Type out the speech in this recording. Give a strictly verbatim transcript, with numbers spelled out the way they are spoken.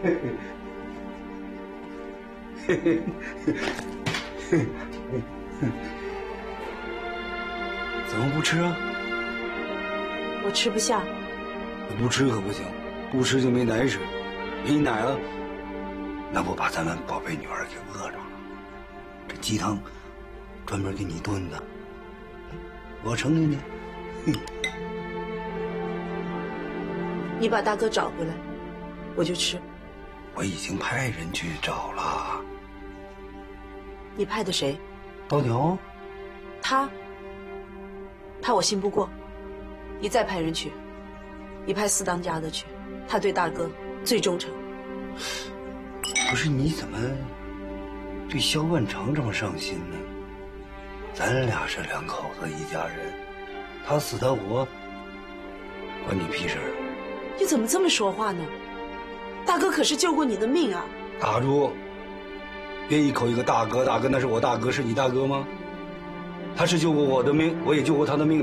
怎么不吃啊？ 我吃不下。 不吃可不行，不吃就没奶吃，没奶了，那不把咱们宝贝女儿给饿着了。这鸡汤专门给你炖的，我承认你。哼。 你把大哥找回来，我就吃。 我已经派人去找了。 你派的谁？ 刀条。 他。他我信不过，你再派人去。你派四当家的去，他对大哥最忠诚。 不是你怎么对萧万长这么上心呢？咱俩是两口子一家人，他死他活，关你屁事儿？ 你怎么这么说话呢？大哥可是救过你的命啊！ 打住！别一口一个大哥，大哥那是我大哥，是你大哥吗？他是救过我的命，我也救过他的命。